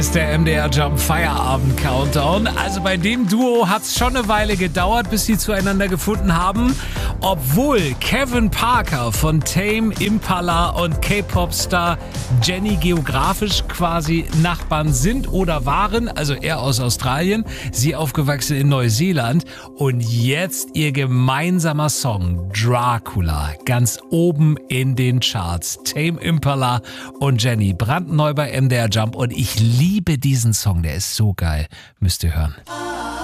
Ist der MDR Jump Feierabend Countdown. Also bei dem Duo hat es schon eine Weile gedauert, bis sie zueinander gefunden haben. Obwohl Kevin Parker von Tame Impala und K-Pop-Star Jennie geografisch quasi Nachbarn sind oder waren. Also er aus Australien, sie aufgewachsen in Neuseeland. Und jetzt ihr gemeinsamer Song Dracula, ganz oben in den Charts. Tame Impala und Jennie, brandneu bei MDR Jump. Und ich liebe diesen Song, der ist so geil. Müsst ihr hören.